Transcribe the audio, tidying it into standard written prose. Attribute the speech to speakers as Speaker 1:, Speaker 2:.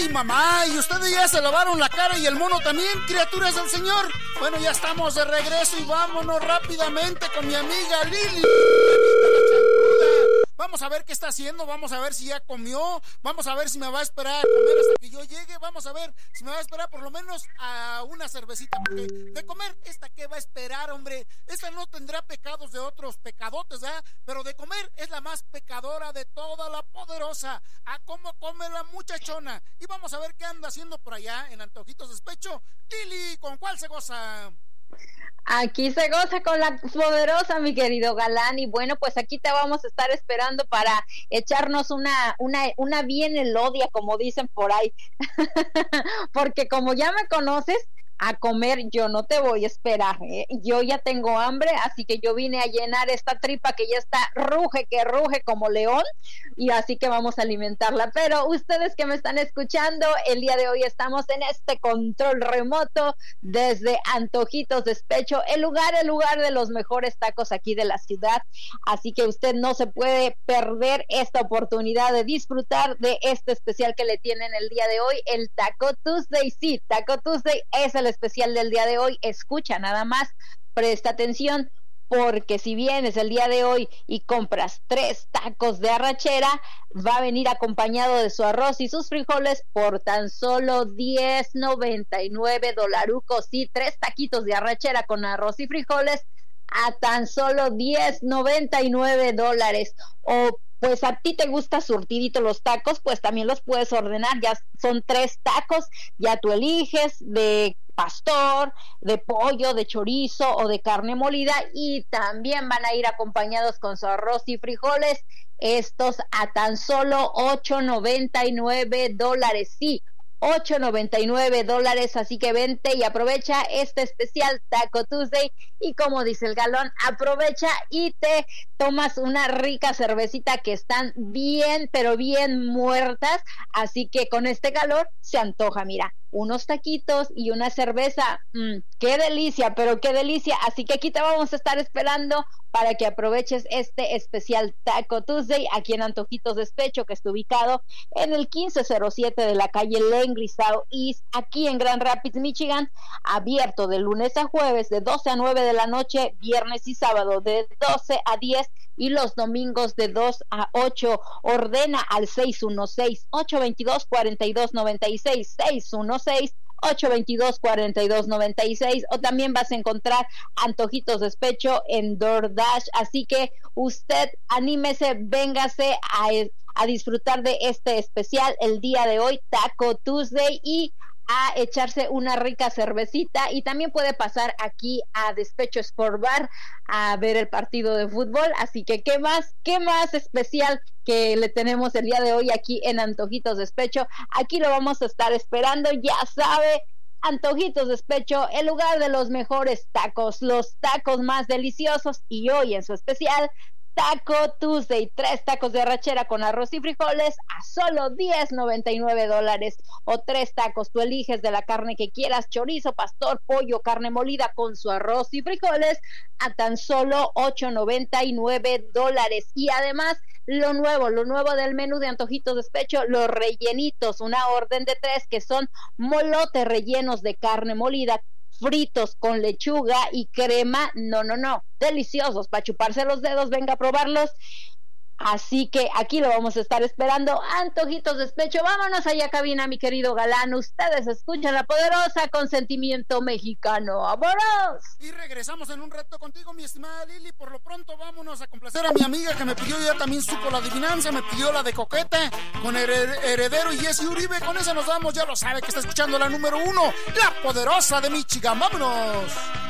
Speaker 1: Ay, mamá, ¿y ustedes ya se lavaron la cara y el mono también, criaturas del Señor? Bueno, ya estamos de regreso y vámonos rápidamente con mi amiga Lili. Vamos a ver qué está haciendo, vamos a ver si ya comió, vamos a ver si me va a esperar a comer hasta que yo llegue, vamos a ver si me va a esperar por lo menos a una cervecita, porque de comer, ¿esta qué va a esperar, hombre? Esta no tendrá pecados de otros pecadotes, ¿verdad? Pero de comer es la más pecadora de toda la poderosa. A cómo come la muchachona. Y vamos a ver qué anda haciendo por allá en Antojitos Despecho. Lili, ¿con cuál se goza?
Speaker 2: Aquí se goza con la poderosa, mi querido galán, y bueno, pues aquí te vamos a estar esperando para echarnos una bien elodia, como dicen por ahí, porque como ya me conoces, a comer yo no te voy a esperar, yo ya tengo hambre, así que yo vine a llenar esta tripa que ya está que ruge como león, y así que vamos a alimentarla. Pero ustedes que me están escuchando, el día de hoy estamos en este control remoto desde Antojitos Despecho, el lugar de los mejores tacos aquí de la ciudad, así que usted no se puede perder esta oportunidad de disfrutar de este especial que le tienen el día de hoy, el Taco Tuesday. Sí, Taco Tuesday es el especial del día de hoy. Escucha nada más, presta atención, porque si vienes el día de hoy y compras 3 tacos de arrachera, va a venir acompañado de su arroz y sus frijoles por tan solo $10.99 dolarucos. Sí, 3 taquitos de arrachera con arroz y frijoles a tan solo $10.99. O pues a ti te gusta surtidito los tacos, pues también los puedes ordenar, ya son 3 tacos, ya tú eliges de pastor, de pollo, de chorizo o de carne molida, y también van a ir acompañados con su arroz y frijoles, estos a tan solo $8.99, sí, $8.99, así que vente y aprovecha este especial Taco Tuesday, y como dice el galón, aprovecha y te tomas una rica cervecita, que están bien, pero bien muertas, así que con este calor se antoja, mira, unos taquitos y una cerveza, qué delicia, pero qué delicia, así que aquí te vamos a estar esperando para que aproveches este especial Taco Tuesday aquí en Antojitos Despecho, que está ubicado en el 1507 de la calle Langley South East, aquí en Grand Rapids, Michigan, abierto de lunes a jueves de 12 a 9 de la noche, viernes y sábado de 12 a 10, y los domingos de 2 a 8. Ordena al 616-822-4296, 616-822-4296, o también vas a encontrar Antojitos Despecho en DoorDash, así que usted anímese, véngase a disfrutar de este especial el día de hoy, Taco Tuesday, y a echarse una rica cervecita, y también puede pasar aquí a Despecho Sport Bar a ver el partido de fútbol, así que qué más especial que le tenemos el día de hoy aquí en Antojitos Despecho. Aquí lo vamos a estar esperando, ya sabe, Antojitos Despecho, el lugar de los mejores tacos, los tacos más deliciosos, y hoy en su especial Taco Tuesday, 3 tacos de arrachera con arroz y frijoles a solo $10.99, o 3 tacos, tú eliges de la carne que quieras, chorizo, pastor, pollo, carne molida con su arroz y frijoles a tan solo $8.99, y además lo nuevo del menú de Antojitos Despecho, los rellenitos, una orden de 3 que son molotes rellenos de carne molida, fritos con lechuga y crema, no, deliciosos, para chuparse los dedos, venga a probarlos. Así que aquí lo vamos a estar esperando, Antojitos Despecho. Vámonos allá a cabina, mi querido galán. Ustedes escuchan la poderosa con sentimiento mexicano. ¡Vámonos!
Speaker 1: Y regresamos en un rato contigo, mi estimada Lili. Por lo pronto vámonos a complacer a mi amiga que me pidió, ya también supo la adivinanza, me pidió la de Coqueta con Heredero y Jesse Uribe. Con esa nos vamos, ya lo sabe que está escuchando la número 1, la poderosa de Michigan. ¡Vámonos!